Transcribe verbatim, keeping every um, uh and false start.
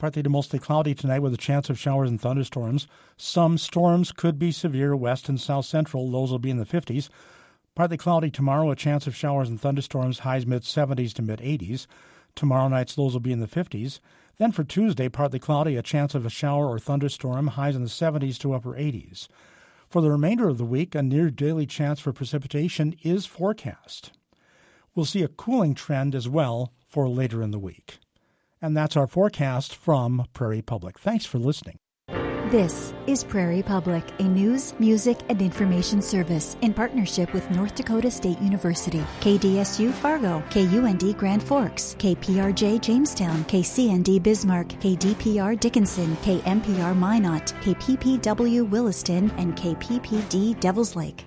Partly to mostly cloudy tonight with a chance of showers and thunderstorms. Some storms could be severe west and south central. Lows will be in the fifties. Partly cloudy tomorrow, a chance of showers and thunderstorms, highs mid-seventies to mid-eighties. Tomorrow night's lows will be in the fifties. Then for Tuesday, partly cloudy, a chance of a shower or thunderstorm, highs in the seventies to upper eighties. For the remainder of the week, a near-daily chance for precipitation is forecast. We'll see a cooling trend as well for later in the week. And that's our forecast from Prairie Public. Thanks for listening. This is Prairie Public, a news, music, and information service in partnership with North Dakota State University, K D S U Fargo, K U N D Grand Forks, K P R J Jamestown, K C N D Bismarck, K D P R Dickinson, K M P R Minot, K P P W Williston, and K P P D Devils Lake.